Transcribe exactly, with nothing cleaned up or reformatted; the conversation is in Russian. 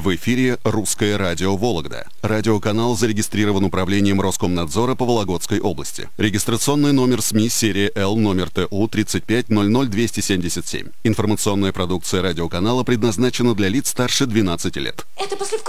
В эфире «Русское радио Вологда». Радиоканал зарегистрирован управлением Роскомнадзора по Вологодской области. Регистрационный номер СМИ серия Л номер Т У тридцать пять ноль ноль двести семьдесят семь. Информационная продукция радиоканала предназначена для лиц старше двенадцати лет. Это после